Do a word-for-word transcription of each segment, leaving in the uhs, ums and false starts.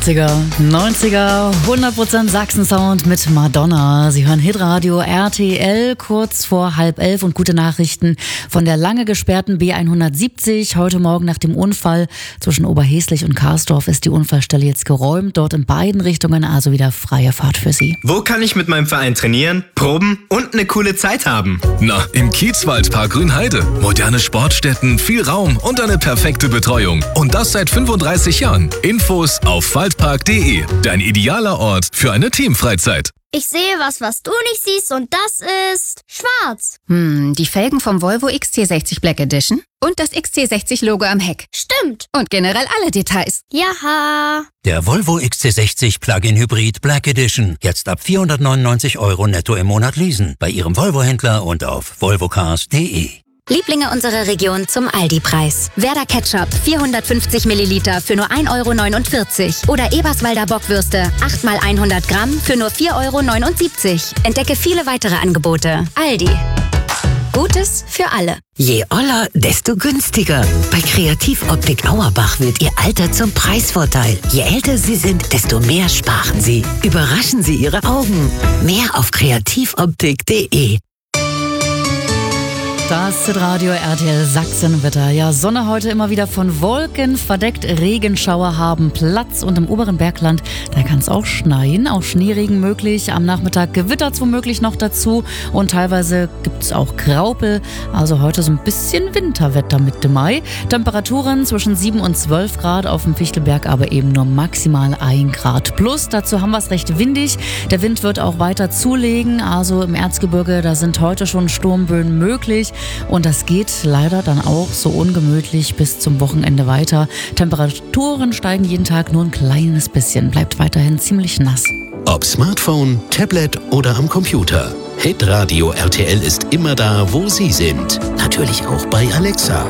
achtziger, neunziger, hundert Prozent Sachsen-Sound mit Madonna. Sie hören Hitradio R T L kurz vor halb elf und gute Nachrichten von der lange gesperrten B hundertsiebzig. Heute Morgen nach dem Unfall zwischen Oberheslich und Karsdorf ist die Unfallstelle jetzt geräumt. Dort in beiden Richtungen also wieder freie Fahrt für Sie. Wo kann ich mit meinem Verein trainieren, proben und eine coole Zeit haben? Na, im Kiezwaldpark Grünheide. Moderne Sportstätten, viel Raum und eine perfekte Betreuung. Und das seit fünfunddreißig Jahren. Infos auf waldpark punkt de. Dein idealer Ort für eine Teamfreizeit. Ich sehe was, was du nicht siehst, und das ist schwarz. Hm, die Felgen vom Volvo X C sechzig Black Edition und das X C sechzig Logo am Heck. Stimmt. Und generell alle Details. Jaha. Der Volvo X C sechzig Plug-in Hybrid Black Edition. Jetzt ab vierhundertneunundneunzig Euro netto im Monat leasen. Bei Ihrem Volvo-Händler und auf volvocars punkt de. Lieblinge unserer Region zum Aldi-Preis. Werder Ketchup vierhundertfünfzig Milliliter für nur ein Euro neunundvierzig. Oder Eberswalder Bockwürste acht mal hundert Gramm für nur vier Euro neunundsiebzig. Entdecke viele weitere Angebote. Aldi. Gutes für alle. Je oller, desto günstiger. Bei Kreativoptik Auerbach wird Ihr Alter zum Preisvorteil. Je älter Sie sind, desto mehr sparen Sie. Überraschen Sie Ihre Augen. Mehr auf kreativoptik punkt de. Das Hitradio R T L Sachsenwetter. Ja, Sonne heute immer wieder von Wolken verdeckt. Regenschauer haben Platz und im oberen Bergland, da kann es auch schneien. Auch Schneeregen möglich. Am Nachmittag gewittert's womöglich noch dazu und teilweise gibt's auch Graupel. Also heute so ein bisschen Winterwetter Mitte Mai. Temperaturen zwischen sieben und zwölf Grad auf dem Fichtelberg, aber eben nur maximal ein Grad plus. Dazu haben wir es recht windig. Der Wind wird auch weiter zulegen. Also im Erzgebirge, da sind heute schon Sturmböen möglich. Und das geht leider dann auch so ungemütlich bis zum Wochenende weiter. Temperaturen steigen jeden Tag nur ein kleines bisschen. Bleibt weiterhin ziemlich nass. Ob Smartphone, Tablet oder am Computer. Hitradio R T L ist immer da, wo Sie sind. Natürlich auch bei Alexa.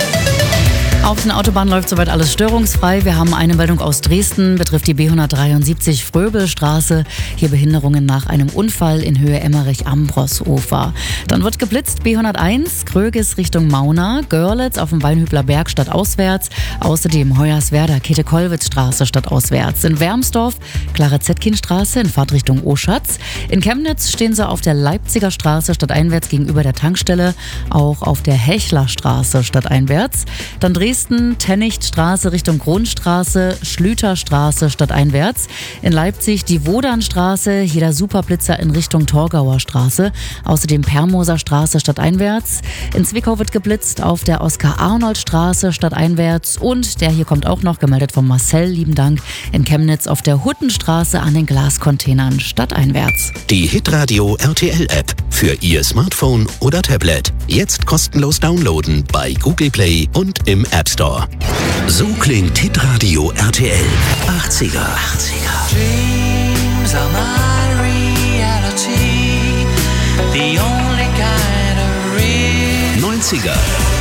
Auf den Autobahnen läuft soweit alles störungsfrei. Wir haben eine Meldung aus Dresden, betrifft die B hundertdreiundsiebzig Fröbelstraße. Hier Behinderungen nach einem Unfall in Höhe Emmerich-Ambros-Ufer. Dann wird geblitzt B hunderteins, Krögis Richtung Mauna, Görlitz auf dem Weinhübler Berg stadtauswärts. Außerdem Hoyerswerda, Käthe-Kollwitz-Straße stadtauswärts. In Wermsdorf, Clara-Zetkin-Straße in Fahrtrichtung Oschatz. In Chemnitz stehen sie auf der Leipziger Straße stadteinwärts gegenüber der Tankstelle. Auch auf der Hechlerstraße stadteinwärts. Dann Dresden Tennichtstraße Richtung Grundstraße, Schlüterstraße stadteinwärts. In Leipzig die Wodanstraße, hier der Superblitzer in Richtung Torgauer Straße. Außerdem Permoser Straße stadteinwärts. In Zwickau wird geblitzt auf der Oskar-Arnold-Straße stadteinwärts. Und der hier kommt auch noch, gemeldet von Marcel, lieben Dank, in Chemnitz auf der Huttenstraße an den Glascontainern stadteinwärts. Die Hitradio R T L App für Ihr Smartphone oder Tablet. Jetzt kostenlos downloaden bei Google Play und im App Store. So klingt Hitradio R T L. achtziger. achtziger. Dreams are my reality. The only kind of real. neunziger.